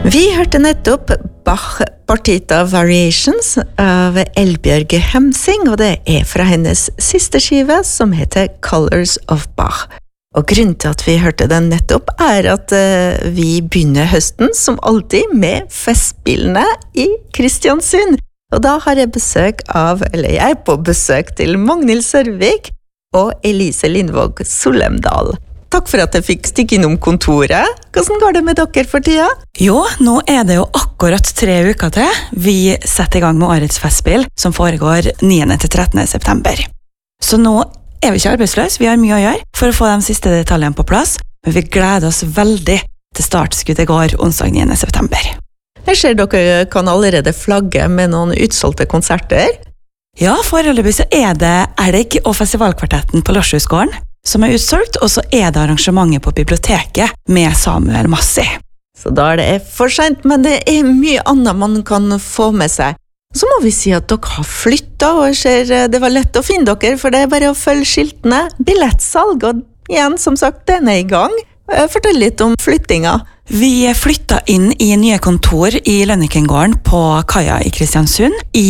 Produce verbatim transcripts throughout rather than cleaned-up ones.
Vi hørte nettopp Bach Partita Variations av Elbjørg Hemsing, og det er fra hennes siste skive som heter Colors of Bach. Og grunnen til at vi hørte den nettopp er at uh, vi begynner høsten som alltid med festspillene i Kristiansund. Og da har jeg besøk av, eller jeg er på besøk til Magnhild Sørvik og Elise Lindvåg Solemdal. Takk for at jeg fikk stikke innom kontoret. Hvordan går det med dere for tida? Jo, nå er det jo akkurat tre uker til. Vi setter i gang med årets festspill, som foregår niende til trettende september. Så nå er vi ikke arbeidsløse, vi har mye å gjøre for å få de siste detaljene på plass, men vi gleder oss veldig til startskudd i går, onsdag niende september. Jeg ser dere kan allerede flagge med noen utsolgte konserter. Ja, foreløpig så er det Elg og Festivalkvartetten på Lorshusgården som er utsolgt, og så er det arrangementet på biblioteket med Samuel Massi. Så da er det for sent, men det er mye annet man kan få med seg. Så må vi si at dere har flyttet, og jeg ser det var lett å finne dere, for det er bare å følge skiltene. Billettsalg, og igjen, som sagt, den er i gang. Fortell litt om flyttinga. Vi flyttet inn i nye kontor i Lønnikengården på Kaja i Kristiansund i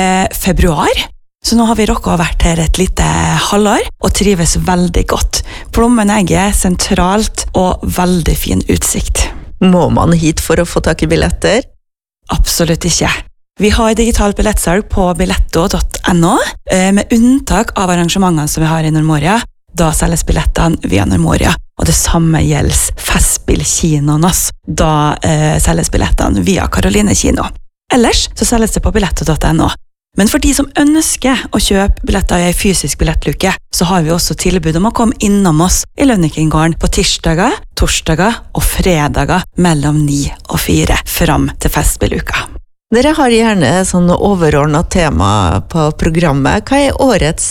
februar. Så nå har vi rokket å vært her et lite halvår og trives veldig godt. Plommen egget sentralt og veldig fin utsikt. Må man hit for å få tak i billetter? Absolutt ikke. Vi har digitalt billettsalg på biletto punktum no, med unntak av arrangementene som vi har i Nordmoria. Da selges billettene via Nordmoria, og det samme gjelder festspillkinoen oss. Da eh, selges billettene via Karoline kino. Ellers så selges det på biletto punktum no. Men for de som ønsker å kjøpe billetter i en fysisk billettluke, så har vi også tilbud om å komme innom oss i Lønnikengården på tirsdager, torsdager og fredager mellom ni og fire fram til festspilluka. Dere har gjerne sånn overordnet tema på programmet. Hva er årets?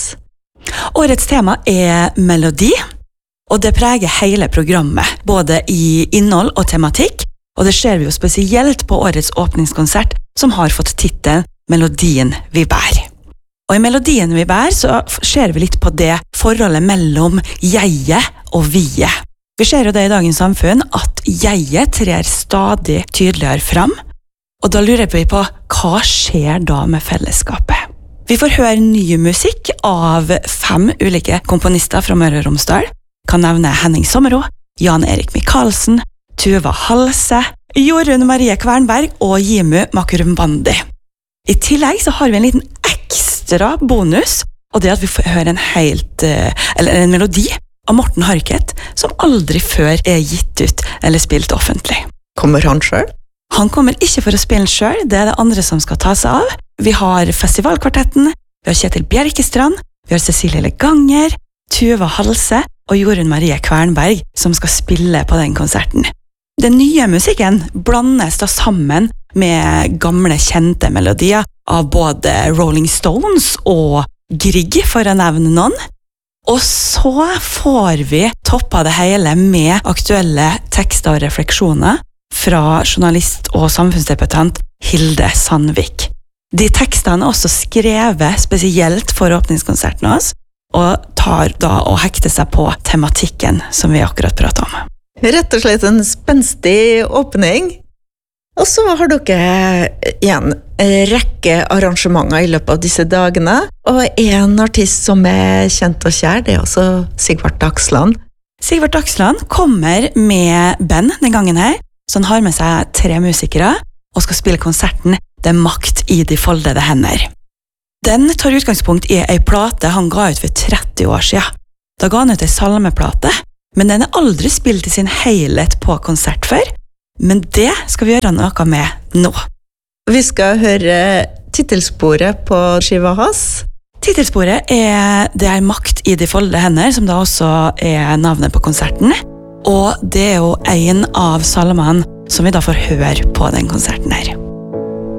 Årets tema er melodi, og det preger hele programmet, både i innhold og tematikk, og det ser vi jo spesielt på årets åpningskonsert, som har fått titelen Melodien vi bær. Og i Melodien vi bær så ser vi litt på det forholdet mellom jeget og viet. Vi ser jo det i dagens samfunn at jeget trer stadig tydeligere fram, og da lurer vi på hva skjer da med fellesskapet. Vi får høre ny musikk av fem ulike komponister fra Møre og Romsdal. Kan nevne Henning Sommerå, Jan Erik Michaelsen, Tuva Halse, Jorunn Marie Kvernberg og Jimu Makurumbandi. I tillegg så har vi en liten ekstra bonus, og det er at vi får høre en helt, eller en melodi av Morten Harket, som aldri før er gitt ut eller spilt offentlig. Kommer han selv? Han kommer ikke for å spille selv, det er det andre som skal ta seg av. Vi har Festivalkvartetten, vi har Kjetil Bjerkestrand, vi har Cecilie Leganger, Tuva Halse og Jorunn Marie Kvernberg som skal spille på den konserten. Den nye musikken blandes da sammen med gamle kjente melodier av både Rolling Stones og Grieg, for å nevne noen. Og så får vi toppa det hele med aktuelle tekster og refleksjoner fra journalist og samfunnsdebattant Hilde Sandvik. De tekstene er også skrevet spesielt for åpningskonserten oss, og tar da og hekter seg på tematikken som vi akkurat pratet om. Rett og slett en spenstig åpning. Og så har dere igjen en rekke arrangementer i løpet av disse dagene, og en artist som er kjent og kjær, det er også Sigvart Dagsland. Sigvart Dagsland kommer med band den gangen her, så han har med seg tre musikere, og skal spille konserten Det makt i de foldede hender. Den tar utgangspunkt i en plate han ga ut for tretti år siden. Da ga han ut en salmeplate, men den er aldri spilt i sin helhet på konsert før, men det skal vi gjøre noe med nå. Vi skal høre titelsporet på skiva hans. Titelsporet er Det er makt i de foldede hender, som da også er navnet på konserten, og det er jo en av salmene som vi da får høre på den konserten her.